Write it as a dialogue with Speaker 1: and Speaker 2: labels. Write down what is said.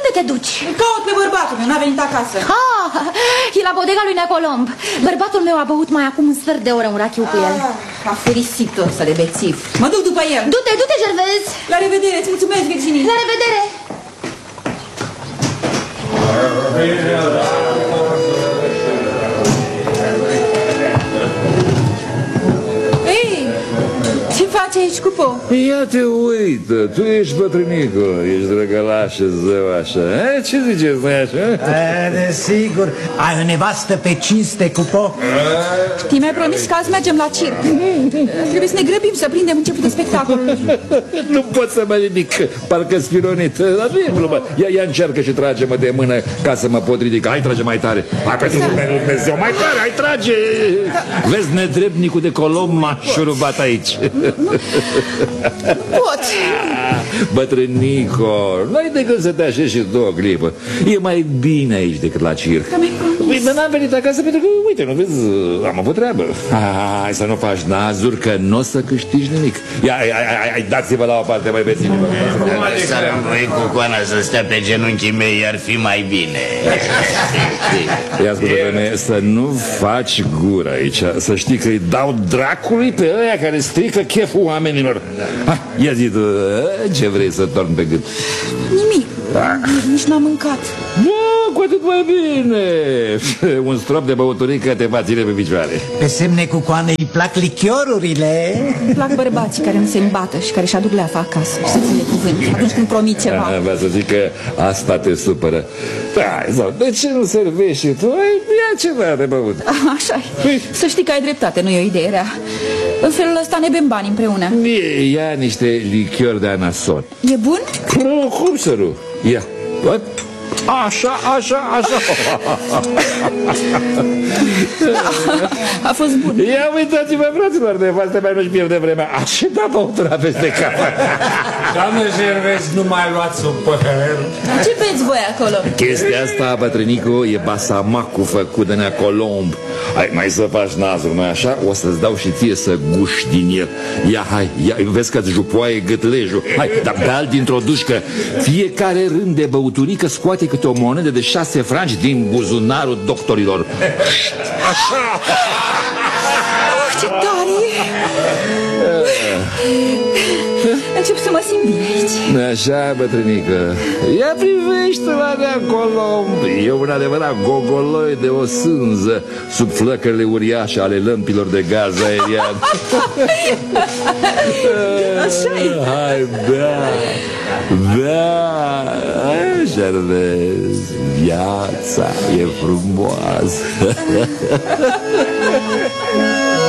Speaker 1: Unde te duci?
Speaker 2: Caut pe bărbatul meu, n-a venit acasă.
Speaker 1: E la bodega lui Necolomb. Bărbatul meu a băut mai acum un sfert de oră un rachiu cu el.
Speaker 2: A fericit-o să de bețiv. Mă duc după el.
Speaker 1: Du-te, Gervais.
Speaker 2: La revedere, îți mulțumesc, Virginie.
Speaker 1: La revedere.
Speaker 2: Ce faci aici, Cupo?
Speaker 3: Ia te uită, tu ești bătrânică, ești drăgălașă, zău așa. Ce ziceți, nu așa?
Speaker 4: Desigur, ai o nevastă pe cinste, Cupo?
Speaker 2: Ti mi-ai promis că azi mergem la circ. Trebuie să ne grăbim să prindem începutul spectacolului.
Speaker 3: Nu pot să mă ridic, parcă spironit. Dar nu e glumă. Ia încearcă și trage-mă de mână ca să mă pot ridica. Hai, trage mai tare. Hai, pentru Dumnezeu, mai tare, hai, trage. Vezi, nedrebnicul de Colomb m-a șurubat aici.
Speaker 2: Pot.
Speaker 3: Bătrânico, n-ai decât să te așezi și tu o clipă. E mai bine aici decât la circ. Uite, n-am venit acasă pentru că, uite, nu vezi, am avut treabă. Hai să nu faci nazuri, că nu o să câștigi nimic. Ia, dați-vă la o parte, mai bețini-vă.
Speaker 5: S-ar învoi cu coana să stea pe genunchii mei, ar fi mai bine.
Speaker 3: Ia ascultă, femeie, să nu faci gură aici. Să știi că îi dau dracului pe ăia care strică cheful oamenilor. Ia zi tu, ce vrei să torni pe gât?
Speaker 2: Nimic, nici n-am mâncat.
Speaker 3: Cu atât mai bine. Un strop de băuturică te va ține pe picioare.
Speaker 4: Pe semne cu coană îi plac lichiorurile.
Speaker 2: Îmi plac bărbații care nu se îmbată și care își aduc leafa acasă și să ține cuvânt atunci când promit ceva.
Speaker 3: Vreau să zic că asta te supără. De ce nu servești și tu? Ia ceva de băut.
Speaker 2: Așa-i. Să știi că ai dreptate, nu e o idee rea. În felul ăsta ne bem bani împreună.
Speaker 3: Ia niște lichiori de anason.
Speaker 2: E bun?
Speaker 3: Cum să nu? Ia. Așa.
Speaker 2: A fost bun.
Speaker 3: Ia uitați-vă, fraților, de față mai nu-și pierde vremea. Așa da băutura peste cap.
Speaker 6: Doamne Gervais, nu mai luați un păhăr.
Speaker 2: Ce beți voi acolo?
Speaker 3: Chestia asta, bătrânicu, e basamacul făcut de Necolomb. Hai, mai să faci nazul, nu așa? O să-ți dau și ție să guși din el. Ia, vezi că-ți jupoaie gâtlejul. Hai, dar bea-l dintr-o dușcă. Fiecare rând de băuturică scoate câte o monedă de 6 franci din buzunarul doctorilor. Așa!
Speaker 2: Ce tare! Încep să mă simt bine aici.
Speaker 3: Așa, bătrânică. Ia privește la Necolomb. E un adevărat gogoloi de o sânză sub flăcările uriașe ale lămpilor de gaz aerian.
Speaker 2: Așa-i.
Speaker 3: Hai, bea. Așa vezi, viața e frumoasă.